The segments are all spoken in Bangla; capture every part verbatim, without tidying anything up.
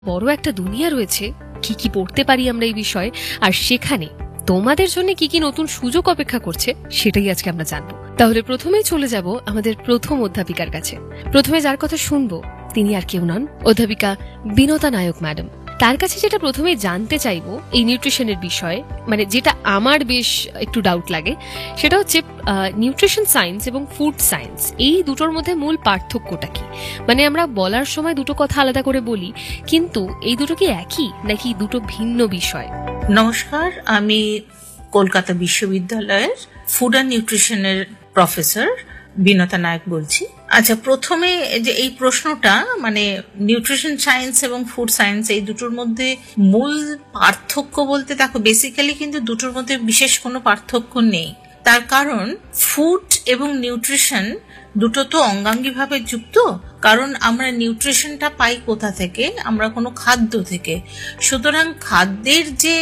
বড় একটা দুনিয়া রয়েছে, কি কি পড়তে পারি আমরা এই বিষয়ে, আর সেখানে তোমাদের জন্য কি কি নতুন সুযোগ অপেক্ষা করছে সেটাই আজকে আমরা জানবো। তাহলে প্রথমেই চলে যাব আমাদের প্রথম অধ্যাপিকার কাছে। প্রথমে যার কথা শুনবো তিনি আর কেউ নন, অধ্যাপিকা বিনতা নায়ক ম্যাডাম। তার কাছে যেটা প্রথমে জানতে চাইবো এই নিউট্রিশনের বিষয়ে, মানে যেটা আমার বেশ একটু ডাউট লাগে, সেটা হচ্ছে নিউট্রিশন সায়েন্স এবং ফুড সায়েন্স এই দুটোর মধ্যে মূল পার্থক্যটা কি? মানে আমরা বলার সময় দুটো কথা আলাদা করে বলি, কিন্তু এই দুটো কি একই নাকি দুটো ভিন্ন বিষয়? নমস্কার, আমি কলকাতা বিশ্ববিদ্যালয়ের ফুড অ্যান্ড নিউট্রিশনের প্রফেসর বিনতা নায়ক বলছি। আচ্ছা, প্রথমে যে এই প্রশ্নটা, মানে নিউট্রিশন সায়েন্স এবং ফুড সায়েন্স এই দুটোর মধ্যে মূল পার্থক্য বলতে, দেখো বেসিক্যালি কিন্তু দুটোর মধ্যে বিশেষ কোনো পার্থক্য নেই। তার কারণ ফুড এবং নিউট্রিশন দুটো তো অঙ্গাঙ্গিভাবে যুক্ত। কারণ আমরা নিউট্রিশনটা পাই কোথা থেকে? আমরা কোনো খাদ্য থেকে। সুতরাং খাদ্যের যে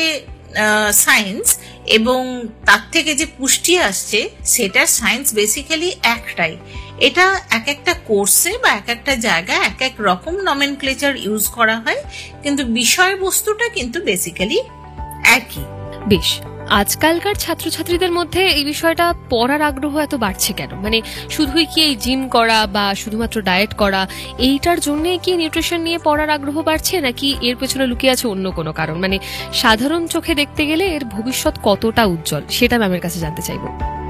সায়েন্স এবং তার থেকে যে পুষ্টি আসছে সেটার সায়েন্স বেসিক্যালি একটাই। এটা এক একটা কোর্সে বা এক একটা জায়গায় এক এক রকম নমেনক্লেচার ইউজ করা হয়, কিন্তু বিষয়বস্তুটা কিন্তু বেসিক্যালি একই। বেশ, আজকালকার ছাত্রছাত্রীদের মধ্যে এই বিষয়টা পড়ার আগ্রহ এত বাড়ছে কেন? মানে শুধুই কি এই জিম করা বা শুধুমাত্র ডায়েট করা এইটার জন্যই কি নিউট্রিশন নিয়ে পড়ার আগ্রহ বাড়ছে, নাকি এর পেছনে লুকিয়ে আছে অন্য কোনো কারণ? মানে সাধারণ চোখে দেখতে গেলে এর ভবিষ্যৎ কতটা উজ্জ্বল সেটা ম্যামের কাছে জানতে চাইবো।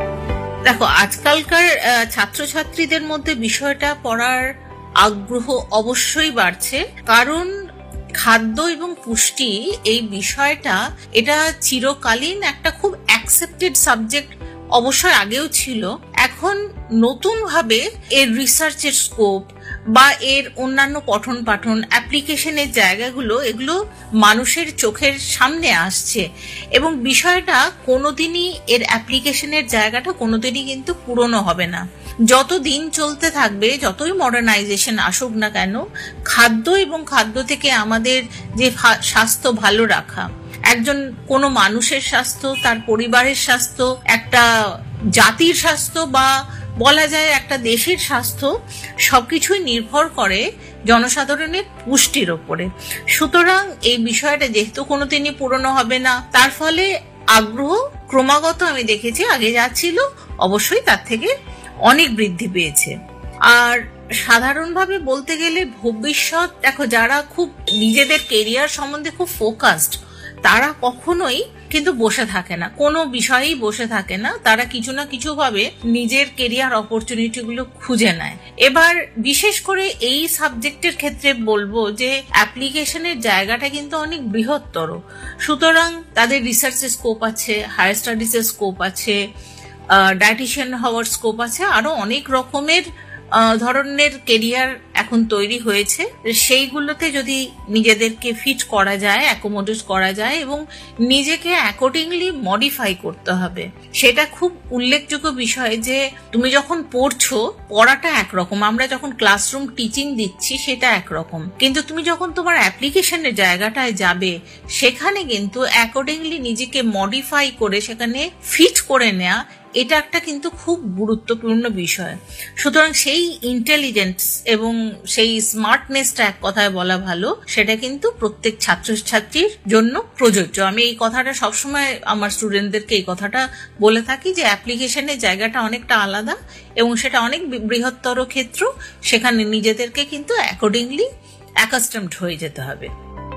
দেখো, আজকালকার ছাত্রছাত্রীদের মধ্যে বিষয়টা পড়ার আগ্রহ অবশ্যই বাড়ছে, কারণ খাদ্য এবং পুষ্টি এই বিষয়টা এটা চিরকালীন একটা খুব অ্যাকসেপ্টেড সাবজেক্ট। অবশ্যই আগেও ছিল, এখন নতুনভাবে এর রিসার্চের স্কোপ বা এর অন্যান্য পঠন পাঠন অ্যাপ্লিকেশনের জায়গাগুলো এগুলো মানুষের চোখের সামনে আসছে, এবং বিষয়টা কোনোদিনই এর অ্যাপ্লিকেশনের জায়গাটা কোনোদিনই কিন্তু পুরনো হবে না। যত দিন চলতে থাকবে, যতই মডার্নাইজেশন আসুক না কেন, খাদ্য এবং খাদ্য থেকে আমাদের যে স্বাস্থ্য ভালো রাখা, একজন কোনো মানুষের স্বাস্থ্য, তার পরিবারের স্বাস্থ্য, একটা জাতির স্বাস্থ্য বা বলা যায় একটা দেশের স্বাস্থ্য, সবকিছুই নির্ভর করে জনসাধারণের পুষ্টির ওপরে। সুতরাং এই বিষয়টা যেহেতু কোনোদিনই পুরনো হবে না, তার ফলে আগ্রহ ক্রমাগত আমি দেখেছি আগে যা ছিল অবশ্যই তার থেকে অনেক বৃদ্ধি পেয়েছে। আর সাধারণভাবে বলতে গেলে ভবিষ্যৎ, দেখো যারা খুব নিজেদের কেরিয়ার সম্বন্ধে খুব ফোকাসড, তারা কখনোই কিন্তু বসে থাকে না, কোনো বিষয়েই বসে থাকে না, তারা কিছু না কিছু ভাবে নিজের কেরিয়ার অপরচুনিটি গুলো খুঁজে নেয়। এবার বিশেষ করে এই সাবজেক্টের ক্ষেত্রে বলবো যে অ্যাপ্লিকেশনের জায়গাটা কিন্তু অনেক বৃহত্তর। সুতরাং তাদের রিসার্চের স্কোপ আছে, হায়ার স্টাডিজের স্কোপ আছে, ডায়েটিশিয়ান হওয়ার স্কোপ আছে, আরো অনেক রকমের ধরনের কেরিয়ার এখন তৈরি হয়েছে। সেইগুলোতে যদি নিজেদেরকে ফিট করা যায়, অ্যাকোমোডেট করা যায় এবং নিজেকে অ্যাকর্ডিংলি মডিফাই করতে হবে। সেটা খুব উল্লেখযোগ্য বিষয় যে তুমি যখন পড়ছো, পড়াটা একরকম, আমরা যখন ক্লাসরুম টিচিং দিচ্ছি সেটা একরকম, কিন্তু তুমি যখন তোমার অ্যাপ্লিকেশনের জায়গাটায় যাবে, সেখানে কিন্তু অ্যাকর্ডিংলি নিজেকে মডিফাই করে সেখানে ফিট করে নেওয়া, এটা একটা কিন্তু খুব গুরুত্বপূর্ণ বিষয়। সুতরাং সেই ইন্টেলিজেন্স এবং সেই স্মার্টনেসটা এক কথায় বলা ভালো, সেটা কিন্তু প্রত্যেক ছাত্রছাত্রীর জন্য প্রযোজ্য। আমি এই কথাটা সবসময় আমার স্টুডেন্টদেরকে এই কথাটা বলে থাকি যে অ্যাপ্লিকেশনের জায়গাটা অনেকটা আলাদা এবং সেটা অনেক বৃহত্তর ক্ষেত্র, সেখানে নিজেদেরকে কিন্তু অ্যাকর্ডিংলি অ্যাকাস্টমড হয়ে যেতে হবে।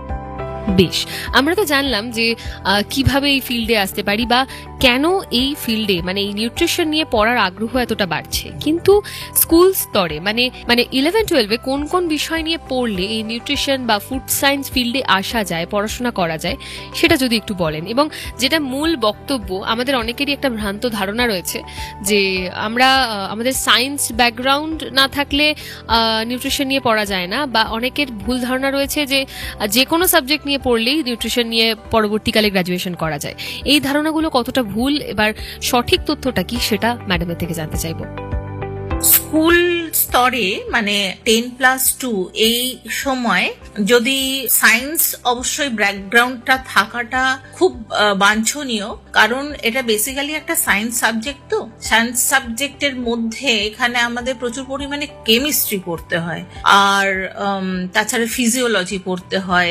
বেশ, আমরা তো জানলাম যে কিভাবে এই ফিল্ডে আসতে পারি বা কেন এই ফিল্ডে, মানে এই নিউট্রিশন নিয়ে পড়ার আগ্রহ এতটা বাড়ছে, কিন্তু স্কুল স্তরে মানে মানে ইলেভেন টুয়েলভে কোন কোন বিষয় নিয়ে পড়লে এই নিউট্রিশন বা ফুড সায়েন্স ফিল্ডে আসা যায়, পড়াশোনা করা যায়, সেটা যদি একটু বলেন। এবং যেটা মূল বক্তব্য, আমাদের অনেকেরই একটা ভ্রান্ত ধারণা রয়েছে যে আমরা আমাদের সায়েন্স ব্যাকগ্রাউন্ড না থাকলে নিউট্রিশন নিয়ে পড়া যায় না, বা অনেকের ভুল ধারণা রয়েছে যে যে কোনো সাবজেক্ট নিয়ে পড়লেই নিউট্রিশন নিয়ে পরবর্তীকালে গ্র্যাজুয়েশন করা যায়। এই ধারণাগুলো কতটা ভুল, এবার সঠিক তথ্যটা কি সেটা ম্যাডামের থেকে জানতে চাইবো। স্কুল স্তরে মানে টেন প্লাস টু এই সময় যদি সায়েন্স অবশ্যই ব্যাকগ্রাউন্ডটা থাকাটা খুব বাঞ্ছনীয়, কারণ এটা বেসিক্যালি একটা সায়েন্স সাবজেক্ট। তো সায়েন্স সাবজেক্টের মধ্যে এখানে আমাদের প্রচুর পরিমাণে কেমিস্ট্রি পড়তে হয়, আর তাছাড়া ফিজিওলজি পড়তে হয়,